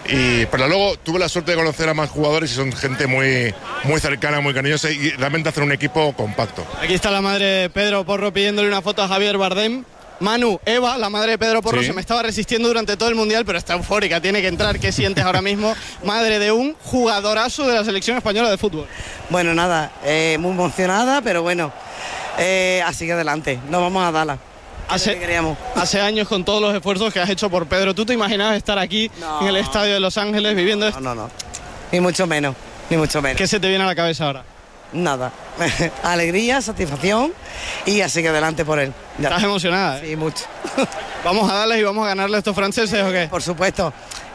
Pero luego tuve la suerte de conocer a más jugadores y son gente muy, muy cercana, muy cariñosa y realmente hacen un equipo compacto. Aquí está la madre de Pedro Porro pidiéndole una foto a Javier Bardem. Manu, Eva, la madre de Pedro Porro, sí, se me estaba resistiendo durante todo el Mundial, pero está eufórica, tiene que entrar. ¿Qué sientes ahora mismo, madre de un jugadorazo de la selección española de fútbol? Bueno, nada, muy emocionada, pero bueno, así que adelante, no vamos a darla. Hace años, con todos los esfuerzos que has hecho por Pedro, ¿tú te imaginabas estar aquí en el estadio de Los Ángeles viviendo esto? No, ni mucho menos, ni mucho menos. ¿Qué se te viene a la cabeza ahora? Nada, alegría, satisfacción y así que adelante por él. Ya. ¿Estás emocionada? Sí, mucho. ¿Vamos a darles y vamos a ganarle a estos franceses o qué? Por supuesto.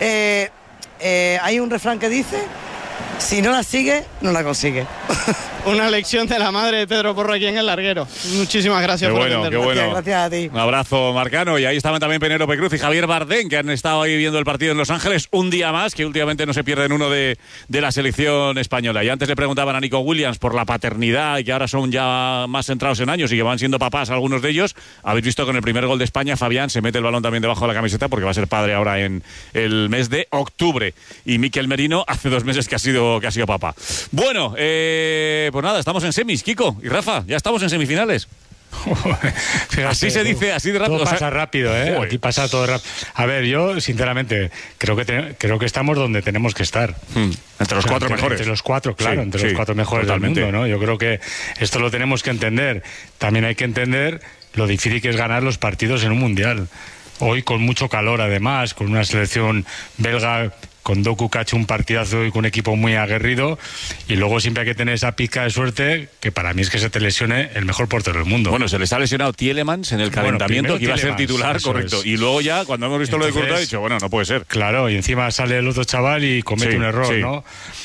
Hay un refrán que dice, si no la sigue, no la consigue. Una lección de la madre de Pedro Porro aquí en El Larguero. Muchísimas gracias por atendernos. Qué bueno. Gracias a ti. Un abrazo, Marcano. Y ahí estaban también Penélope Cruz y Javier Bardem, que han estado ahí viendo el partido en Los Ángeles un día más, que últimamente no se pierden uno de la selección española. Y antes le preguntaban a Nico Williams por la paternidad y que ahora son ya más centrados en años y que van siendo papás algunos de ellos. Habéis visto con el primer gol de España, Fabián se mete el balón también debajo de la camiseta porque va a ser padre ahora en el mes de octubre. Y Mikel Merino hace 2 meses que ha sido papá. Bueno, pues nada, estamos en semis, Kiko y Rafa, ya estamos en semifinales. Fíjate, así se dice, así de rápido. Todo pasa rápido, ¿eh? Joder. Aquí pasa todo rápido. A ver, yo sinceramente creo que estamos donde tenemos que estar. Entre los 4 mejores. Entre los 4, claro, entre los 4 mejores totalmente del mundo, ¿no? Yo creo que esto lo tenemos que entender. También hay que entender lo difícil que es ganar los partidos en un mundial. Hoy con mucho calor, además, con una selección belga, con Doku, que ha hecho un partidazo y con un equipo muy aguerrido, y luego siempre hay que tener esa pizca de suerte, que para mí es que se te lesione el mejor portero del mundo. Bueno, se les ha lesionado Tielemans en el calentamiento, que iba a ser titular, correcto. Y luego ya, cuando hemos visto lo de Courtois, he dicho, bueno, no puede ser. Claro, y encima sale el otro chaval y comete un error, ¿no?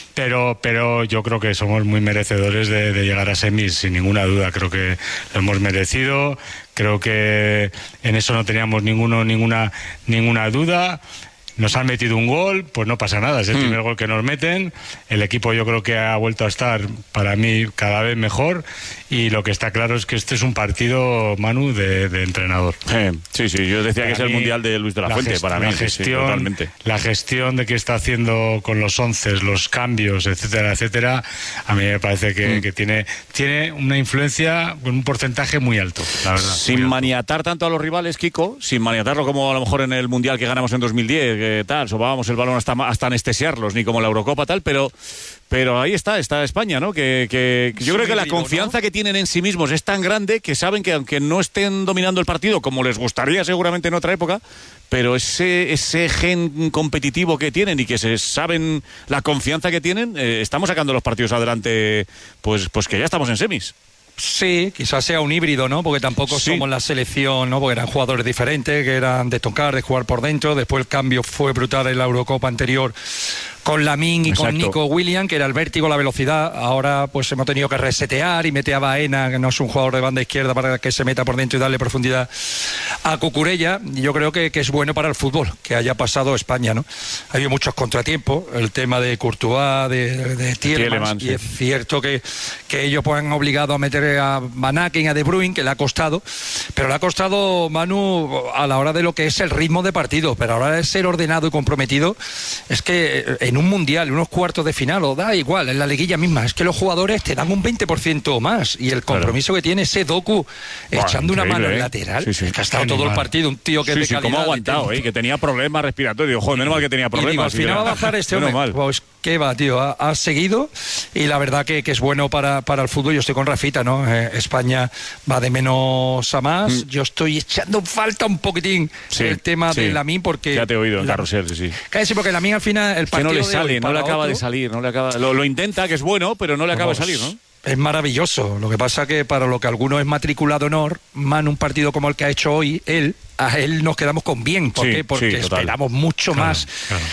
Pero yo creo que somos muy merecedores de llegar a semis, sin ninguna duda. Creo que lo hemos merecido, creo que en eso no teníamos ninguna duda. Nos han metido un gol, pues no pasa nada, es el primer gol que nos meten. El equipo yo creo que ha vuelto a estar, para mí, cada vez mejor, y lo que está claro es que este es un partido, Manu, de entrenador. Sí, yo decía para que es el mundial de Luis de la Fuente, para mí, totalmente. La gestión de que está haciendo con los 11, los cambios, etcétera, a mí me parece que tiene una influencia con un porcentaje muy alto, la verdad. Sin maniatar tanto a los rivales, Kiko, sin maniatarlo como a lo mejor en el mundial que ganamos en 2010, tal, sobábamos el balón hasta anestesiarlos, ni como la Eurocopa tal, pero ahí está España, ¿no? Que yo creo que la confianza que tienen en sí mismos es tan grande que saben que aunque no estén dominando el partido como les gustaría seguramente en otra época, pero ese gen competitivo que tienen y que se saben la confianza que tienen, estamos sacando los partidos adelante, pues que ya estamos en semis. Sí, quizás sea un híbrido, ¿no? Porque tampoco somos la selección, ¿no? Porque eran jugadores diferentes, que eran de tocar, de jugar por dentro. Después el cambio fue brutal en la Eurocopa anterior con Lamine y con Nico Williams, que era el vértigo, la velocidad. Ahora pues hemos tenido que resetear y meter a Baena, que no es un jugador de banda izquierda, para que se meta por dentro y darle profundidad a Cucurella. Y yo creo que es bueno para el fútbol que haya pasado España, ¿no? Ha habido muchos contratiempos, el tema de Courtois, de Tielemans, y es cierto que ellos pues, han obligado a meter a Van Aken, a De Bruyne, que le ha costado, pero le ha costado, Manu, a la hora de lo que es el ritmo de partido, pero a la hora de ser ordenado y comprometido, es que en un mundial, en unos cuartos de final, o da igual, en la liguilla misma, es que los jugadores te dan un 20% o más, y el compromiso que tiene ese Doku echando una mano en lateral, que ha estado todo el partido, un tío que es de calidad. Cómo ha aguantado, que tenía problemas respiratorios, joder, menos mal que tenía problemas. Y digo, al final va a bajar este hombre, pues qué va, tío, ha seguido, y la verdad que es bueno para el fútbol. Yo estoy con Rafita, ¿no? España va de menos a más. Yo estoy echando falta un poquitín el tema de Lamine, porque ya te he oído en carrusel, Casi porque Lamine al final el partido que no le sale, no le acaba de salir, lo intenta, que es bueno, pero no le acaba de salir, ¿no? Es maravilloso. Lo que pasa que para lo que algunos es matrícula de honor, un partido como el que ha hecho hoy él, a él nos quedamos con bien. ¿Por qué? Porque esperamos mucho más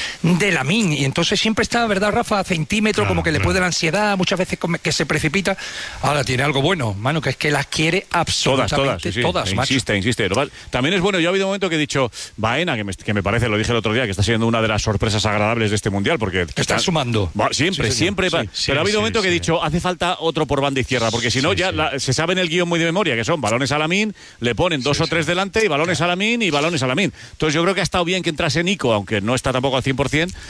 de Lamine. Y entonces siempre está, ¿verdad, Rafa? A centímetros, como que le puede la ansiedad, muchas veces que se precipita. Ahora tiene algo bueno, Manu, que es que las quiere absolutamente todas. Insiste. También es bueno, yo ha habido un momento que he dicho, Baena, que me parece, lo dije el otro día, que está siendo una de las sorpresas agradables de este mundial, porque está sumando. Siempre. Pero ha habido un momento que he dicho, hace falta otro por banda izquierda, porque si no, se sabe en el guión muy de memoria, que son balones a Lamine, le ponen 2 o 3 delante y balones a Lamine y balones a Lamine. Entonces yo creo que ha estado bien que entrase Nico, aunque no está tampoco al 100%,